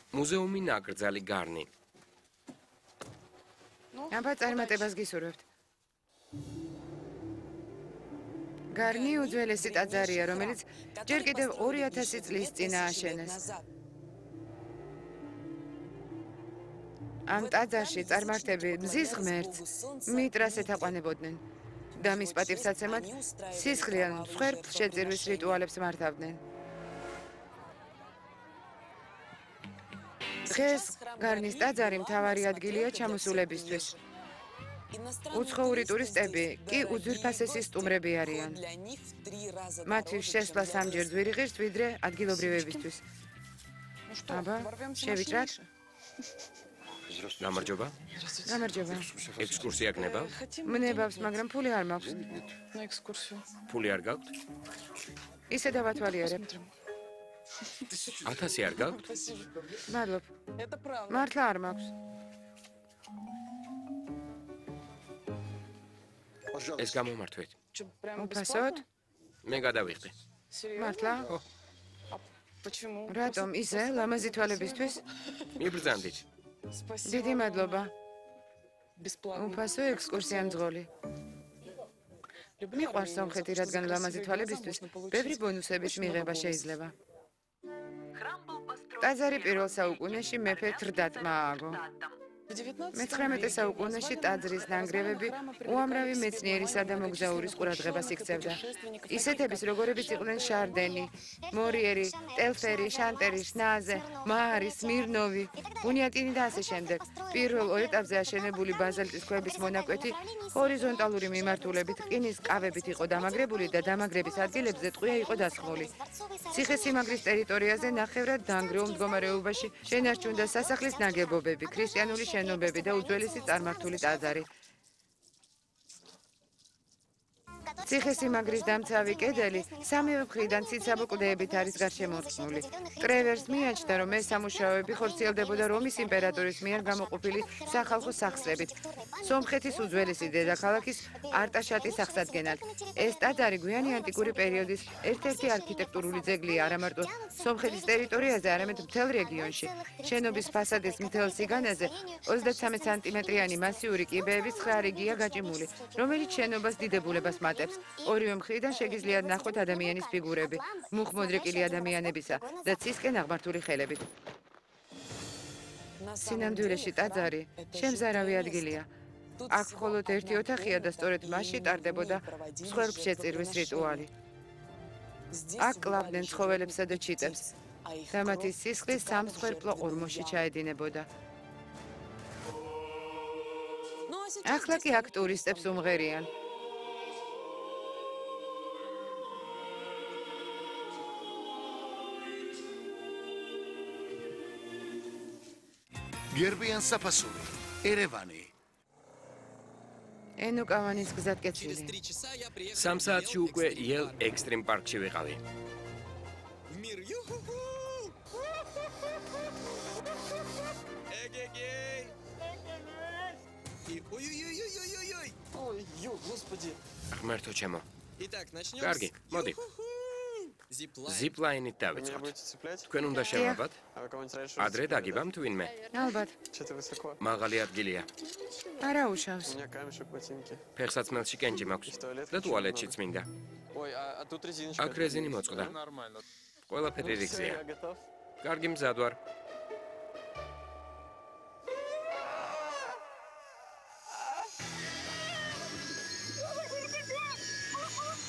მუზეუმი ნაკრძალი გარნი. აბა წარმატებას გისურვებთ. გარნი უძველესი ტაძარია, რომელიც ჯერ კიდევ 2000 წლის წინ ააშენეს. ამ ტაძარში წარმართები მზის ღმერთს მიტრას ეთაყვანებოდნენ და მის პატივსაცემად სისხლიან მსხვერპლ შეწირვის რიტუალებს მართავდნენ. დღეს გარნის ტაძარი მთავარი ადგილია ჩამოსულებისთვის. უცხოური ტურისტები კი უძვირფასესი სტუმრები არიან. მათთვის შესვლა სამჯერ ძვირიღირს, ვიდრე ადგილობრივებისთვის. აბა, შევიჭრათ? გამარჯობა. გამარჯობა. ექსკურსია გნებავთ? მნებავს, მაგრამ ფული არ მაქვს. ფული არ გაქვთ? ისე დავათვალიერებ. 1000 არ გაქვთ? მადლობ. მართლა არ მაქვს. ეს გამომართვეთ. უფასოდ? მე გადავიხდი. მართლა? რატომ ისე ლამაზი თვალებისთვის? მიბრძანდით. დიდი მადლობა. უფასო ექსკურსია მძღოლი. მიყვარს სომხეთი, რადგან ლამაზი თვალებისთვის ბევრი ბონუსების მიღება შეიძლება. ტაძარი პირველ საუკუნეში მეფე თრდატმა ააგო. მე-19 საუკუნეში ტაძრის ნანგრევები უამრავი მეცნიერისა და მოგზაურის ყურადღებას იქცევდა. ისეთების როგორებიც იყვნენ შარდენი, მორიერი, ტელფერი, შანტერი, შნაზე, მაარი, სმირნოვი, ბუნიატინი და ასე შემდეგ. პირველ ორ ეტაპზე აშენებული ბაზალტის ქვების მონაკვეთი ჰორიზონტალური მიმართულებით რკინის კავებით იყო დამაგრებული და დამაგრების ადგილებზე ტყვია იყო დასხმული. ციხესიმაგრის ტერიტორიაზე ნახევრად დანგრეულ მდგომარეობაში შენარჩუნდა სასახლის ნაგებობები, ქრისტიანული შენობები და უძველესი წარმართული ტაძარი. ციხესიმაგრის დამცავი კედელი სამივე მხრიდან ციცაბო კლდეებით არის გარშემორტყმული. ტრევერს მიაჩნდა, რომ ეს სამუშაოები ხორციელდებოდა რომის იმპერატორის მიერ გამოყოფილი სახალხო სახსრებით, სომხეთის უძველესი დედაქალაქის არტაშატის აღსადგენად. ეს ტაძარი გვიანი ანტიკური პერიოდის ერთ-ერთი არქიტექტურული ძეგლია არა მარტო სომხეთის ტერიტორიაზე, არამედ მთელ რეგიონში. შენობის ფასადის მთელ სიგანაზე 33 სანტიმეტრიანი მასიური კიბეების 9 რიგია გაჭიმული, რომელიც შენობას დიდებულებას მატებს. ორივე მხრიდან შეგიძლიათ ნახოთ ადამიანის ფიგურები, მუხმოდრეკილი ადამიანებისა და ცისკენ აღმართული ხელებით. სინამდვილეში ტაძარი შემზარავი ადგილია. აქ მხოლოდ ერთი ოთახია და სწორედ მასში ტარდებოდა მსხვერპლშეწირვის რიტუალი. აქ კლავდნენ ცხოველებსა და ჩიტებს და მათი სისხლი სამსხვერპლო ორმოში ჩაედინებოდა. ახლა კი აქ ტურისტებს უმღერიან. გერბიან საფასური, ერევანი. ენუკავანის გზატკეცილი. 3 საათში უკვე იელ ექსტრიმ პარკში ვიყავი. ღმერთო ჩემო. კარგი, მოდი. ზიპლაინით დავიწყოთ. თქვენ უნდა შევაბათ? ადრე დაგიბამთ ვინმე? ალბათ. მაღალი ადგილია. არა უშავს. ფეხსაცმელში კენჭი მაქვს და ტუალეტშიც მინდა. აქ რეზინი მოწყდა. ყველაფერი რიგზეა. კარგი, მზად ვარ.